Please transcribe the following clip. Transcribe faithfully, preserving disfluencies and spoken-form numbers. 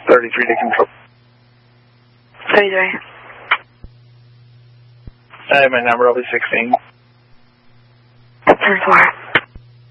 thirty-three to control. thirty-three. I have my number, I'll be sixteen. ten four.